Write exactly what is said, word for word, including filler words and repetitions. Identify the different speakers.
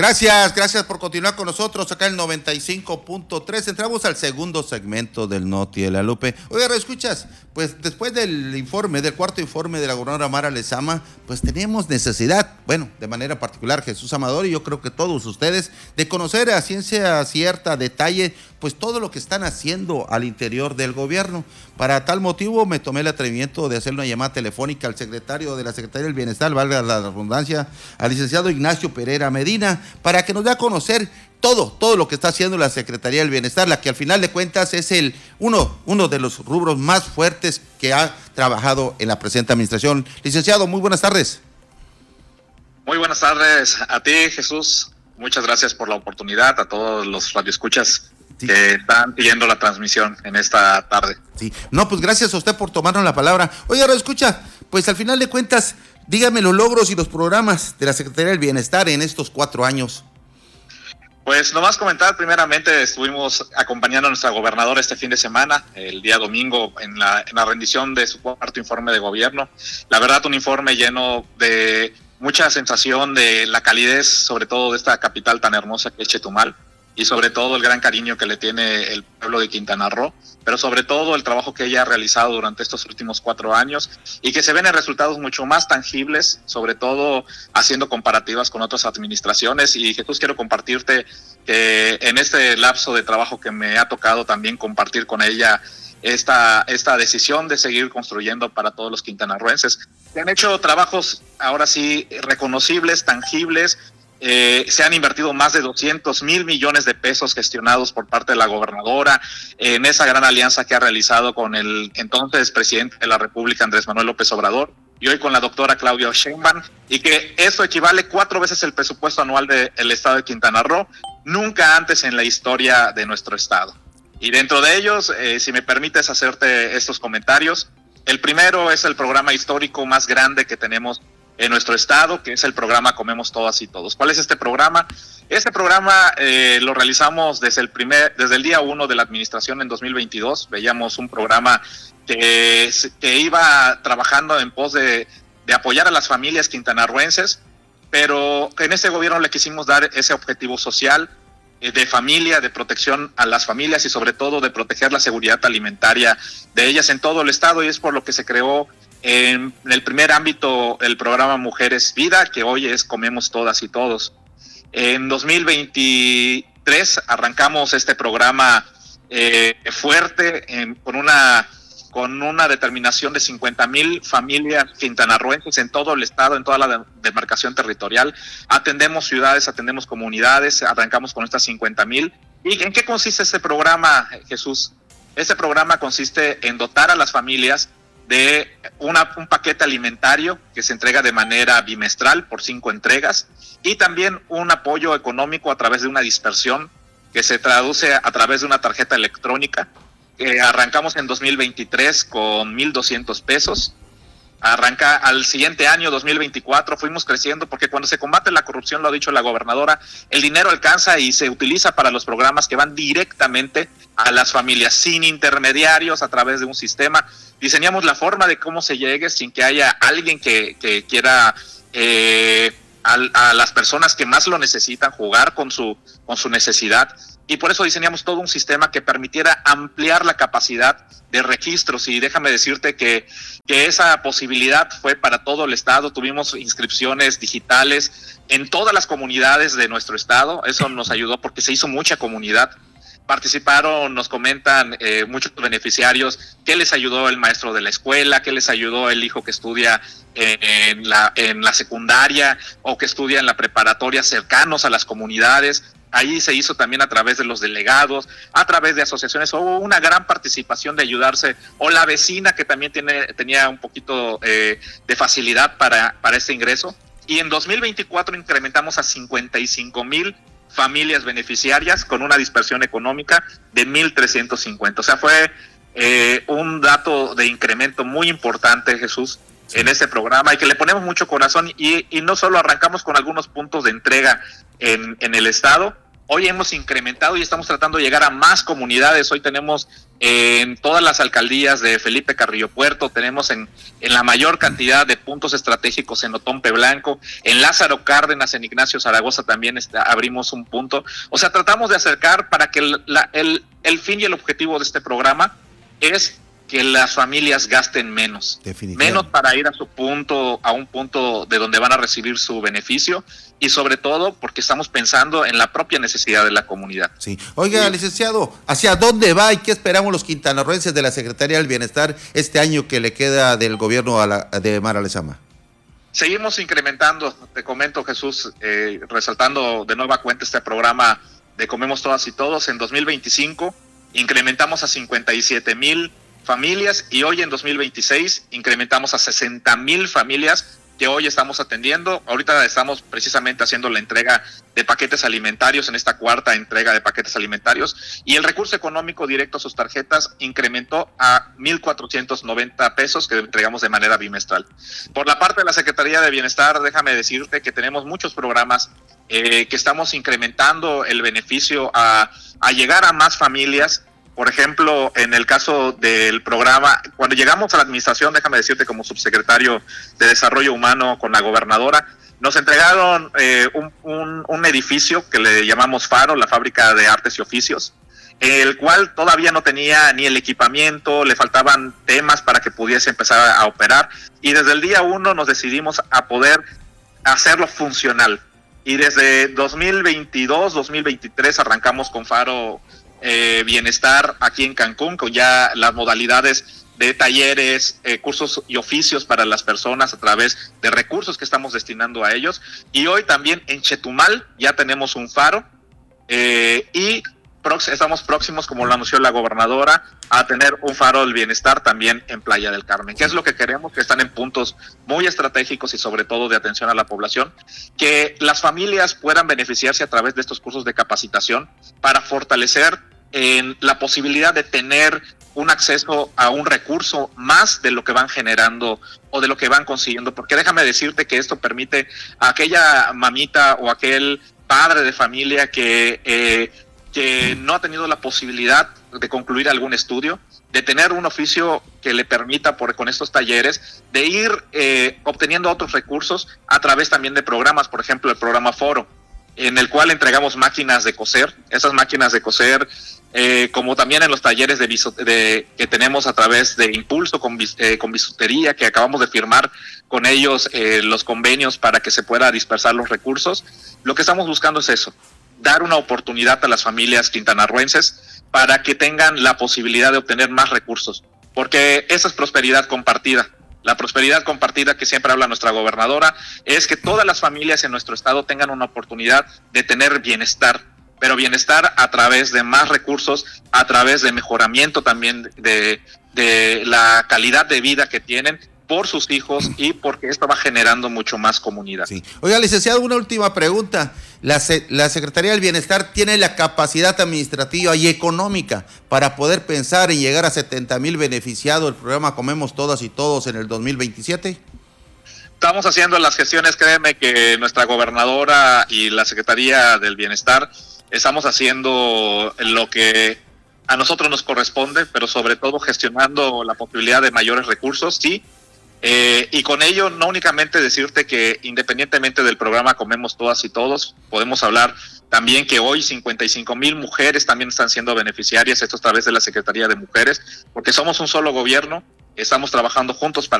Speaker 1: Gracias, gracias por continuar con nosotros acá en el noventa y cinco punto tres. Entramos al segundo segmento del Noti de la Lupe. Oiga, escuchas, pues después del informe, del cuarto informe de la gobernadora Mara Lezama, pues tenemos necesidad, bueno, de manera particular Jesús Amador y yo creo que todos ustedes, de conocer a ciencia cierta, detalle, pues todo lo que están haciendo al interior del gobierno. Para tal motivo me tomé el atrevimiento de hacer una llamada telefónica al secretario de la Secretaría del Bienestar, valga la redundancia, al licenciado Ignacio Pereira Medina, para que nos dé a conocer todo, todo lo que está haciendo la Secretaría del Bienestar, la que al final de cuentas es el uno, uno de los rubros más fuertes que ha trabajado en la presente administración. Licenciado, muy buenas tardes.
Speaker 2: Muy buenas tardes a ti, Jesús. Muchas gracias por la oportunidad, a todos los radioescuchas sí. que están siguiendo la transmisión en esta tarde.
Speaker 1: Sí, no, pues gracias a usted por tomarnos la palabra. Oiga, escucha, pues al final de cuentas, dígame los logros y los programas de la Secretaría del Bienestar en estos cuatro años.
Speaker 2: Pues nomás comentar, primeramente estuvimos acompañando a nuestra gobernadora este fin de semana, el día domingo, en la, en la rendición de su cuarto informe de gobierno. La verdad, un informe lleno de mucha sensación de la calidez, sobre todo de esta capital tan hermosa que es Chetumal, y sobre todo el gran cariño que le tiene el pueblo de Quintana Roo, pero sobre todo el trabajo que ella ha realizado durante estos últimos cuatro años y que se ven en resultados mucho más tangibles, sobre todo haciendo comparativas con otras administraciones. Y Jesús, quiero compartirte que en este lapso de trabajo que me ha tocado también compartir con ella esta, esta decisión de seguir construyendo para todos los quintanarroenses. Se han hecho trabajos ahora sí reconocibles, tangibles. Eh, se han invertido más de doscientos mil millones de pesos gestionados por parte de la gobernadora eh, en esa gran alianza que ha realizado con el entonces presidente de la República, Andrés Manuel López Obrador, y hoy con la doctora Claudia Sheinbaum, y que esto equivale cuatro veces el presupuesto anual del estado de Quintana Roo, nunca antes en la historia de nuestro estado. Y dentro de ellos, eh, si me permites hacerte estos comentarios, el primero es el programa histórico más grande que tenemos en nuestro estado, que es el programa Comemos Todas y Todos. ¿Cuál es este programa? Este programa eh, lo realizamos desde el primer, desde el día uno de la administración en dos mil veintidós. Veíamos un programa que, que iba trabajando en pos de, de apoyar a las familias quintanarroenses, pero en este gobierno le quisimos dar ese objetivo social eh, de familia, de protección a las familias y sobre todo de proteger la seguridad alimentaria de ellas en todo el estado, y es por lo que se creó en el primer ámbito el programa Mujeres Vida, que hoy es Comemos Todas y Todos. En dos mil veintitrés arrancamos este programa eh, fuerte en, con una con una determinación de cincuenta mil familias quintanarroenses en todo el estado, en toda la de, demarcación territorial. Atendemos ciudades, atendemos comunidades, arrancamos con estas cincuenta mil. ¿Y en qué consiste este programa, Jesús? Este programa consiste en dotar a las familias de una, un paquete alimentario que se entrega de manera bimestral por cinco entregas, y también un apoyo económico a través de una dispersión que se traduce a través de una tarjeta electrónica. Eh, arrancamos en dos mil veintitrés con mil doscientos pesos. Arranca al siguiente año, dos mil veinticuatro, fuimos creciendo porque cuando se combate la corrupción, lo ha dicho la gobernadora, el dinero alcanza y se utiliza para los programas que van directamente a las familias, sin intermediarios, a través de un sistema. Diseñamos la forma de cómo se llegue sin que haya alguien que, que quiera eh, a, a las personas que más lo necesitan jugar con su, con su necesidad. Y por eso diseñamos todo un sistema que permitiera ampliar la capacidad de registros. Y déjame decirte que, que esa posibilidad fue para todo el estado. Tuvimos inscripciones digitales en todas las comunidades de nuestro estado. Eso nos ayudó porque se hizo mucha comunidad. Participaron, nos comentan eh, muchos beneficiarios, qué les ayudó el maestro de la escuela, qué les ayudó el hijo que estudia en, en, la, en la secundaria o que estudia en la preparatoria, cercanos a las comunidades. Ahí se hizo también a través de los delegados, a través de asociaciones. Hubo una gran participación de ayudarse, o la vecina que también tiene, tenía un poquito eh, de facilidad para, para este ingreso. Y en dos mil veinticuatro incrementamos a cincuenta y cinco mil familias beneficiarias con una dispersión económica de mil trescientos cincuenta. O sea, fue eh, un dato de incremento muy importante, Jesús, sí, en este programa, y que le ponemos mucho corazón. Y, y no solo arrancamos con algunos puntos de entrega en, en el estado. Hoy hemos incrementado y estamos tratando de llegar a más comunidades. Hoy tenemos en todas las alcaldías de Felipe Carrillo Puerto, tenemos en, en la mayor cantidad de puntos estratégicos en Otompe Blanco, en Lázaro Cárdenas, en Ignacio Zaragoza también está, abrimos un punto. O sea, tratamos de acercar para que el, la, el, el fin y el objetivo de este programa es que las familias gasten menos, menos para ir a su punto, a un punto de donde van a recibir su beneficio, y sobre todo porque estamos pensando en la propia necesidad de la comunidad.
Speaker 1: Sí. Oiga, sí. Licenciado, ¿hacia dónde va y qué esperamos los quintanarroenses de la Secretaría del Bienestar este año que le queda del gobierno a la, de Mara Lezama?
Speaker 2: Seguimos incrementando, te comento, Jesús, eh, resaltando de nueva cuenta este programa de Comemos Todas y Todos. En dos mil veinticinco incrementamos a cincuenta y siete mil familias y hoy en dos mil veintiséis incrementamos a sesenta mil familias que hoy estamos atendiendo. Ahorita estamos precisamente haciendo la entrega de paquetes alimentarios en esta cuarta entrega de paquetes alimentarios, y el recurso económico directo a sus tarjetas incrementó a mil cuatrocientos noventa pesos que entregamos de manera bimestral. Por la parte de la Secretaría de Bienestar, déjame decirte que tenemos muchos programas eh, que estamos incrementando el beneficio a, a llegar a más familias. Por ejemplo, en el caso del programa, cuando llegamos a la administración, déjame decirte como subsecretario de Desarrollo Humano con la gobernadora, nos entregaron eh, un, un, un edificio que le llamamos Faro, la Fábrica de Artes y Oficios, el cual todavía no tenía ni el equipamiento, le faltaban temas para que pudiese empezar a operar, y desde el día uno nos decidimos a poder hacerlo funcional. Y desde dos mil veintidós, dos mil veintitrés arrancamos con Faro Eh, Bienestar aquí en Cancún, con ya las modalidades de talleres, eh, cursos y oficios para las personas a través de recursos que estamos destinando a ellos. Y hoy también en Chetumal ya tenemos un faro eh, y prox- estamos próximos, como lo anunció la gobernadora, a tener un faro del bienestar también en Playa del Carmen. ¿Qué es lo que queremos? Que están en puntos muy estratégicos y sobre todo de atención a la población, que las familias puedan beneficiarse a través de estos cursos de capacitación para fortalecer en la posibilidad de tener un acceso a un recurso más de lo que van generando o de lo que van consiguiendo, porque déjame decirte que esto permite a aquella mamita o aquel padre de familia que, eh, que no ha tenido la posibilidad de concluir algún estudio, de tener un oficio que le permita por, con estos talleres, de ir eh, obteniendo otros recursos a través también de programas, por ejemplo el programa Foro, en el cual entregamos máquinas de coser, esas máquinas de coser, eh, como también en los talleres de, biso, de que tenemos a través de Impulso con, eh, con bisutería, que acabamos de firmar con ellos eh, los convenios para que se pueda dispersar los recursos. Lo que estamos buscando es eso, dar una oportunidad a las familias quintanarroenses para que tengan la posibilidad de obtener más recursos, porque esa es prosperidad compartida. La prosperidad compartida que siempre habla nuestra gobernadora es que todas las familias en nuestro estado tengan una oportunidad de tener bienestar, pero bienestar a través de más recursos, a través de mejoramiento también de, de la calidad de vida que tienen por sus hijos y porque esto va generando mucho más comunidad.
Speaker 1: Sí. Oiga, licenciado, una última pregunta. La, la Secretaría del Bienestar tiene la capacidad administrativa y económica para poder pensar en llegar a setenta mil beneficiados del programa Comemos Todas y Todos en el dos mil veintisiete.
Speaker 2: Estamos haciendo las gestiones, créeme que nuestra gobernadora y la Secretaría del Bienestar estamos haciendo lo que a nosotros nos corresponde, pero sobre todo gestionando la posibilidad de mayores recursos, sí. Eh, y con ello no únicamente decirte que independientemente del programa Comemos Todas y Todos, podemos hablar también que hoy cincuenta y cinco mil mujeres también están siendo beneficiarias, esto a través de la Secretaría de Mujeres, porque somos un solo gobierno, estamos trabajando juntos para